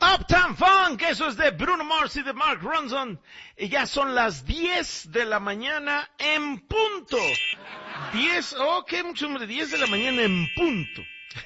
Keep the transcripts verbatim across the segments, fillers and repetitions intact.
Uptown Funk, eso es de Bruno Mars y de Mark Ronson. Y ya son las diez de la mañana en punto. diez, oh, qué mucho, hombre, diez de la mañana en punto.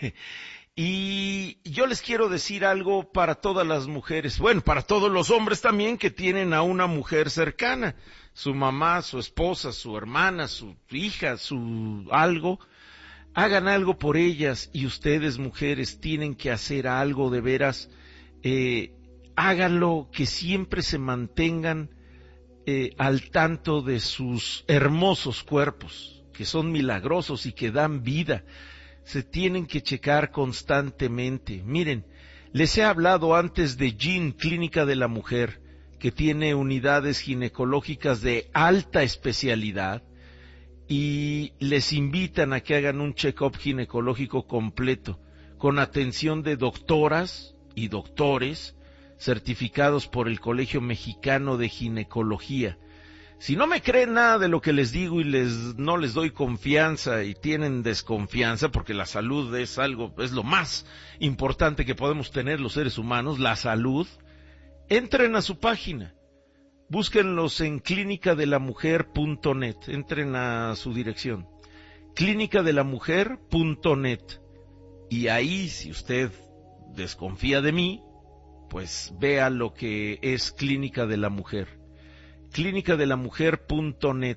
Y yo les quiero decir algo para todas las mujeres, bueno, para todos los hombres también que tienen a una mujer cercana, su mamá, su esposa, su hermana, su hija, su algo. Hagan algo por ellas, y ustedes, mujeres, tienen que hacer algo de veras. Eh, háganlo, que siempre se mantengan eh, al tanto de sus hermosos cuerpos, que son milagrosos y que dan vida. Se tienen que checar constantemente. Miren, les he hablado antes de Gyn, Clínica de la Mujer, que tiene unidades ginecológicas de alta especialidad, y les invitan a que hagan un check-up ginecológico completo, con atención de doctoras y doctores certificados por el Colegio Mexicano de Ginecología. Si no me creen nada de lo que les digo y les no les doy confianza y tienen desconfianza, porque la salud es algo, es lo más importante que podemos tener los seres humanos, la salud, entren a su página, búsquenlos en clínica de la mujer punto net, entren a su dirección, clínica de la mujer punto net, y ahí, si usted desconfía de mí, pues vea lo que es Clínica de la Mujer. clínica de la mujer punto net.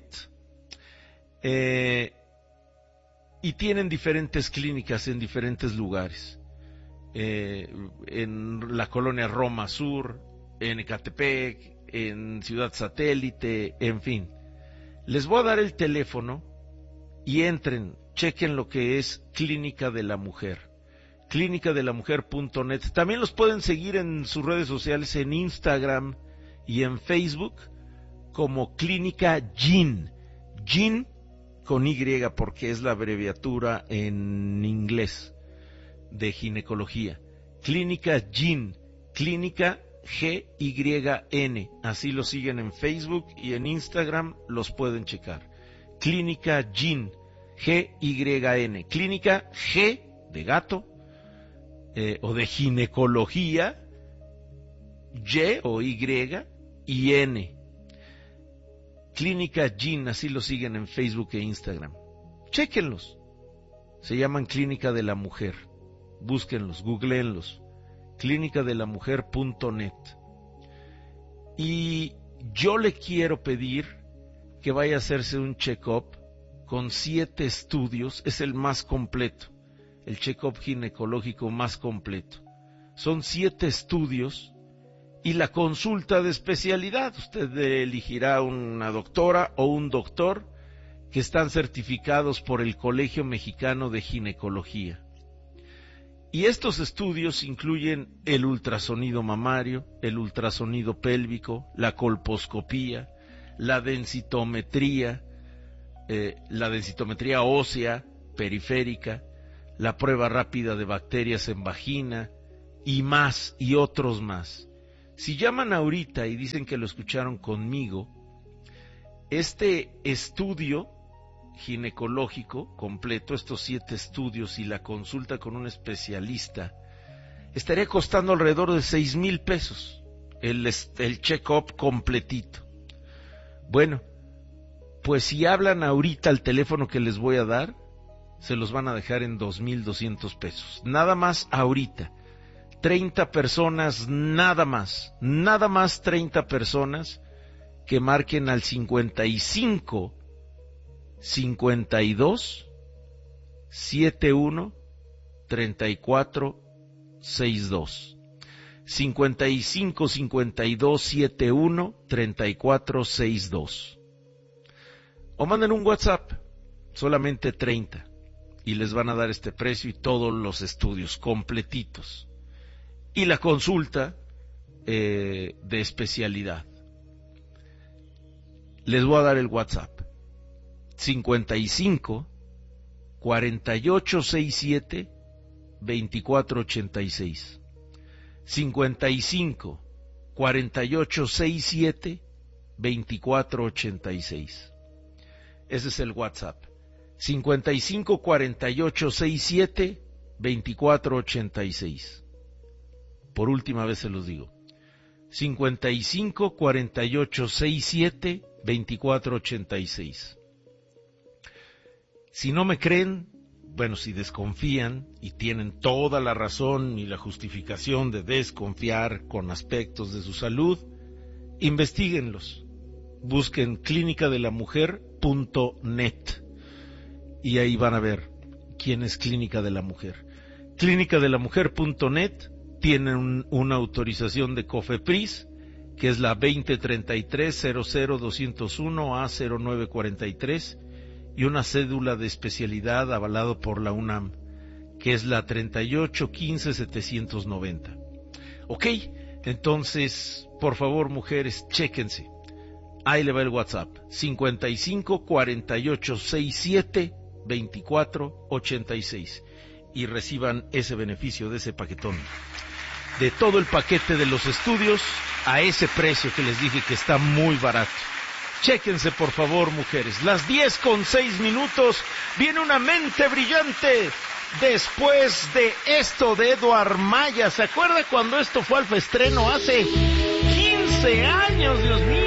Eh, y tienen diferentes clínicas en diferentes lugares. Eh, en la colonia Roma Sur, en Ecatepec, en Ciudad Satélite, en fin. Les voy a dar el teléfono y entren, chequen lo que es Clínica de la Mujer. clínica de la mujer punto net. También los pueden seguir en sus redes sociales, en Instagram y en Facebook, como Clínica Gyn, Gyn con Y, porque es la abreviatura en inglés de ginecología. Clínica Gyn, Clínica G Y N, así lo siguen en Facebook y en Instagram, los pueden checar. Clínica Gyn, G Y N, Clínica G de gato, eh, o de ginecología, Y o Y y N. Clínica Gyn, así lo siguen en Facebook e Instagram. Chéquenlos. Se llaman Clínica de la Mujer. Búsquenlos, googleenlos. clínica de la mujer punto net. Y yo le quiero pedir que vaya a hacerse un check-up con siete estudios. Es el más completo, el check-up ginecológico más completo. Son siete estudios y la consulta de especialidad. Usted elegirá una doctora o un doctor que están certificados por el Colegio Mexicano de Ginecología. Y estos estudios incluyen el ultrasonido mamario, el ultrasonido pélvico, la colposcopía, la densitometría, eh, la densitometría ósea periférica, la prueba rápida de bacterias en vagina y más, y otros más. Si llaman ahorita y dicen que lo escucharon conmigo, este estudio ginecológico completo, estos siete estudios y la consulta con un especialista, estaría costando alrededor de seis mil pesos, el, el check-up completito. Bueno, pues si hablan ahorita al teléfono que les voy a dar, se los van a dejar en dos mil doscientos pesos, nada más ahorita. treinta personas, nada más, nada más treinta personas que marquen al cincuenta y cinco, cincuenta y dos, setenta y uno, treinta y cuatro, sesenta y dos. cincuenta y cinco, cincuenta y dos, setenta y uno, treinta y cuatro, sesenta y dos. O manden un WhatsApp, solamente treinta, y les van a dar este precio y todos los estudios completitos. Y la consulta eh, de especialidad. Les voy a dar el WhatsApp. cincuenta y cinco, cuarenta y ocho, sesenta y siete, veinticuatro ochenta y seis. cincuenta y cinco, cuarenta y ocho, sesenta y siete, veinticuatro ochenta y seis. Ese es el WhatsApp. cincuenta y cinco, cuarenta y ocho, sesenta y siete, veinticuatro ochenta y seis. por última vez se los digo, cincuenta y cinco, cuarenta y ocho, sesenta y siete, veinticuatro ochenta y seis. Si no me creen, bueno, si desconfían y tienen toda la razón y la justificación de desconfiar con aspectos de su salud, investíguenlos. Busquen clínica de la mujer punto net y ahí van a ver quién es Clínica de la Mujer. clínica de la mujer punto net tiene un, una autorización de COFEPRIS, que es la veinte treinta y tres cero cero doscientos uno A cero nueve cuarenta y tres, y una cédula de especialidad avalado por la UNAM, que es la treinta y ocho quince setecientos noventa. Ok, entonces, por favor, mujeres, chéquense. Ahí le va el WhatsApp, cincuenta y cinco, cuarenta y ocho, sesenta y siete, veinticuatro ochenta y seis, y reciban ese beneficio de ese paquetón. De todo el paquete de los estudios a ese precio que les dije que está muy barato. Chéquense, por favor, mujeres. Las diez con seis minutos. Viene una mente brillante. Después de esto de Eduard Maya. ¿Se acuerda cuando esto fue al feestreno hace quince años, Dios mío?